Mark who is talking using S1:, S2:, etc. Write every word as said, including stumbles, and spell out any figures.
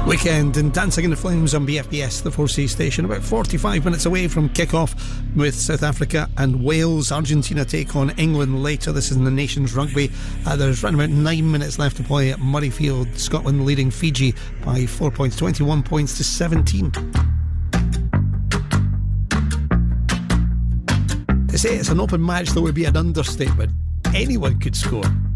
S1: Weekend and Dancing in the Flames on B F B S, the four C station. About forty-five minutes away from kick-off with South Africa and Wales. Argentina take on England later. This is in the Nations Rugby. Uh, there's around about nine minutes left to play at Murrayfield. Scotland leading Fiji by four points, twenty-one points to seventeen. To say it's an open match, though, would be an understatement. Anyone could score.